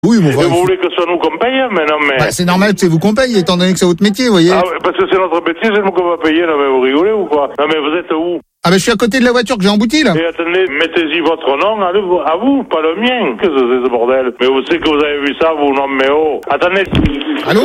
Oui, bon, Et vous voulez que ce soit nous qu'on paye, mais non, mais... Bah, c'est normal que c'est vous qu'on paye, étant donné que c'est votre métier, vous voyez. Ah, parce que c'est notre métier, c'est nous qu'on va payer, non, mais vous rigolez ou quoi? Non, mais vous êtes où? Ah bah je suis à côté de la voiture que j'ai emboutie, là. Et attendez, mettez-y votre nom, à vous, pas le mien. Qu'est-ce que c'est ce bordel? Mais vous savez que vous avez vu ça, vous, non, mais oh. Attendez. Allô?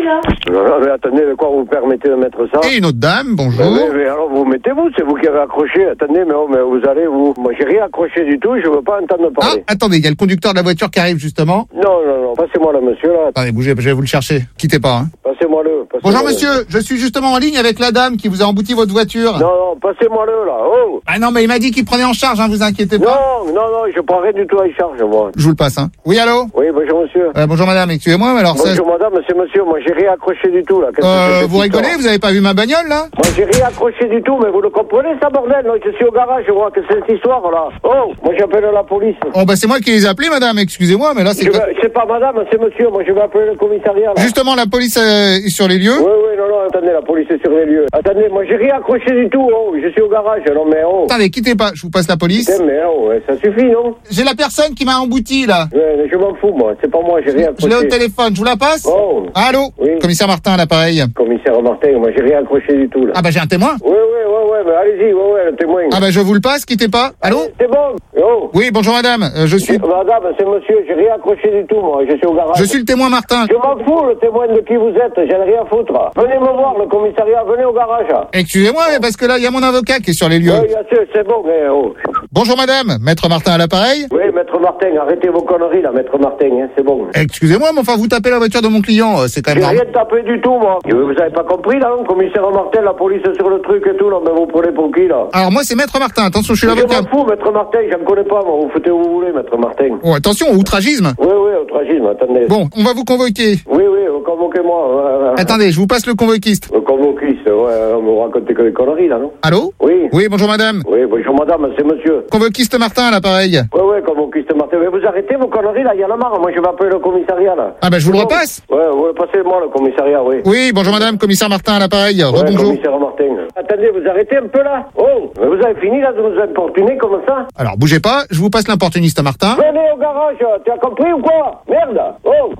Non, mais attendez, de quoi vous permettez de mettre ça? Et une autre dame, bonjour. Mais alors, vous mettez-vous, c'est vous qui avez accroché. Attendez, mais vous allez, vous... Moi, j'ai rien accroché du tout, je veux pas entendre Ah, parler. attendez, il y a le conducteur de la voiture qui arrive, justement. Non, passez-moi le monsieur, là. Attendez, bougez, je vais vous le chercher. Quittez pas, hein. Passez-moi-le. Bonjour monsieur, je suis justement en ligne avec la dame qui vous a embouti votre voiture. Non, passez-moi-le, là. Oh! Ah non, mais il m'a dit qu'il prenait en charge, hein, vous inquiétez pas. Non, je prends rien du tout à y charge, moi. Je vous le passe, hein. Oui, allô? Oui, bonjour, monsieur. Bonjour madame, excusez-moi, mais alors Bonjour, madame, c'est monsieur. Moi, j'ai rien accroché du tout, là. vous rigolez, vous avez pas vu ma bagnole, là? Moi, j'ai rien accroché du tout, mais vous le comprenez, ça, bordel? Non, je suis au garage, je vois que c'est cette histoire, là. Oh, moi, j'appelle la police. Oh, bah c'est moi qui les ai appelés, madame, excusez-moi, mais là, c'est... C'est pas madame, c'est monsieur. Moi, je vais appeler le commissariat, là. Justement, la police est sur les lieux. Oui, non, attendez, la police est sur les lieux. Attendez, moi, j'ai rien accroché du tout, oh. Je suis au garage, non, mais oh. Attendez, quittez pas, je vous passe la police. Putain, mais oh, ouais, ça suffit, non? J'ai la personne qui m'a embouti, là. Ouais, je m'en fous, moi. C'est pas moi, j'ai rien accroché. Je l'ai au téléphone, je vous la passe? Oh. Allô? Oui. Commissaire Martin, à l'appareil. Commissaire Martin, moi, j'ai rien accroché du tout, là. Ah bah j'ai un témoin. Oui, mais allez-y, le témoin. Ah bah je vous le passe, quittez pas. Allô? C'est bon. Oh. Oui, bonjour madame, je suis... Madame, c'est monsieur, j'ai rien accroché du tout, moi, je suis au garage. Je suis le témoin Martin. Je m'en fous, le témoin de qui vous êtes, j'en ai rien à foutre. Venez me voir, le commissariat, venez au garage. Excusez-moi, mais parce que là, il y a mon avocat qui est sur les lieux. Oui, bien sûr, c'est bon, mais oh. Bonjour madame, maître Martin à l'appareil. Oui, maître Martin, arrêtez vos conneries, là, maître Martin, hein, c'est bon. Excusez-moi, mais enfin, vous tapez la voiture de mon client, c'est quand même... J'ai rien tapé du tout, moi. Vous avez pas compris, là, commissaire Martin, la police sur le truc et tout, là, mais vous prenez pour qui, là? Alors moi, c'est maître Martin, attention, je suis l'avocat. Je m'en fous, maître Martin, je ne connais pas, moi, vous foutez où vous voulez, maître Martin. Oh, attention, outragisme. Oui, outragisme, attendez. Bon, on va vous convoquer. Oui, convoquez-moi. Attendez, je vous passe le convoquiste. Le convoquiste, ouais, on me raconte que des conneries, là, non? Allô? Oui. Oui, bonjour madame. Oui, bonjour madame, c'est monsieur. Convoquiste Martin à l'appareil. Oui, convoquiste Martin. Mais vous arrêtez vos conneries, là, il y en a marre. Moi, je vais appeler le commissariat, là. Ah bah je vous le repasse. Ouais, passez-moi le commissariat, oui. Oui, bonjour madame, commissaire Martin à l'appareil. Rebonjour. Commissaire Martin. Attendez, vous arrêtez un peu, là. Oh, mais vous avez fini, là, de nous importuner comme ça? Alors, bougez pas, je vous passe l'importuniste Martin. Venez au garage, tu as compris ou quoi? Merde. Oh.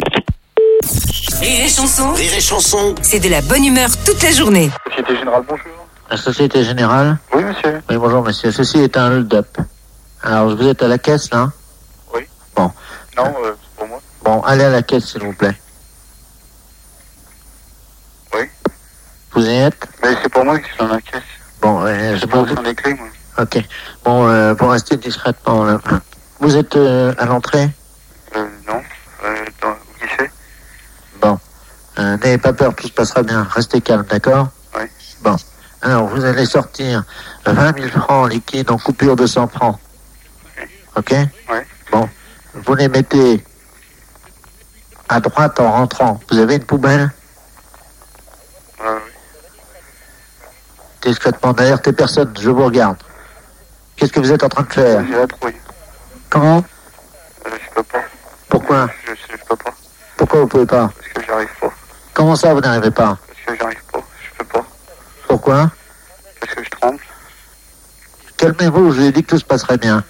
Rire et chanson, c'est de la bonne humeur toute la journée. Société Générale, bonjour. La Société Générale? Oui, monsieur. Oui, bonjour, monsieur. Ceci est un hold-up. Alors, vous êtes à la caisse, là? Oui. Bon. Non, c'est pour moi. Bon, allez à la caisse, s'il vous plaît. Oui. Vous y êtes? Mais c'est pour moi qui suis dans la caisse. Bon, je peux vous les clés, moi. Ok. Bon, pour rester discrètement, là. Vous êtes à l'entrée? Non. Au guichet. Bon. N'ayez pas peur, tout se passera bien. Restez calme, d'accord? Oui. Bon. Alors, vous allez sortir 20 000 francs liquides en coupure de 100 francs. Ok? Oui. Bon. Vous les mettez à droite en rentrant. Vous avez une poubelle? Oui. Discrètement, derrière tes personnes, je vous regarde. Qu'est-ce que vous êtes en train de faire? J'ai la trouille. Comment? Je peux pas. Pourquoi? Je peux pas. Pourquoi vous pouvez pas? Parce que j'arrive pas. Comment ça, vous n'arrivez pas? Parce que j'arrive pas. Je peux pas. Pourquoi? Parce que je tremble. Calmez-vous, je vous ai dit que tout se passerait bien.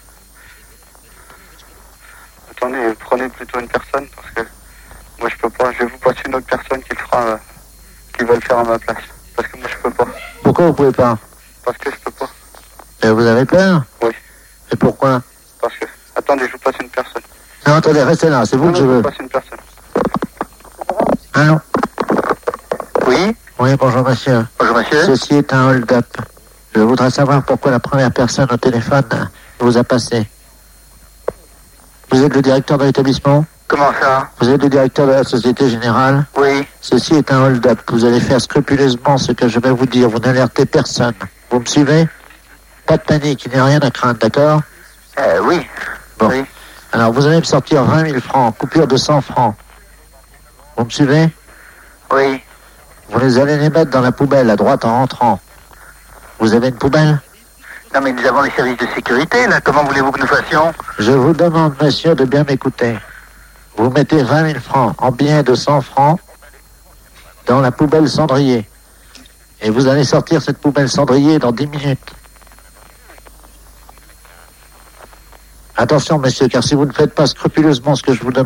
Attendez, prenez plutôt une personne parce que moi je peux pas. Je vais vous passer une autre personne qui va le faire à ma place. Parce que moi je peux pas. Pourquoi vous pouvez pas? Parce que je peux pas. Et vous avez peur? Oui. Et pourquoi? Parce que. Attendez, je vous passe une personne. Non, attendez, restez là, c'est vous que je Je veux. vous passe une personne. Allô? Oui. Oui, bonjour monsieur. Bonjour monsieur. Ceci est un hold-up. Je voudrais savoir pourquoi la première personne au téléphone vous a passé. Vous êtes le directeur de l'établissement? Comment ça? Vous êtes le directeur de la Société Générale? Oui. Ceci est un hold-up. Vous allez faire scrupuleusement ce que je vais vous dire. Vous n'alertez personne. Vous me suivez? Pas de panique, il n'y a rien à craindre, d'accord? Oui. Bon. Oui. Alors, vous allez me sortir 20 000 francs, coupure de 100 francs. Vous me suivez? Oui. Vous allez les mettre dans la poubelle, à droite, en rentrant. Vous avez une poubelle? Non mais nous avons les services de sécurité, là. Comment voulez-vous que nous fassions? Je vous demande, monsieur, de bien m'écouter. Vous mettez 20 000 francs en billets de 100 francs dans la poubelle cendrier. Et vous allez sortir cette poubelle cendrier dans 10 minutes. Attention, messieurs, car si vous ne faites pas scrupuleusement ce que je vous demande,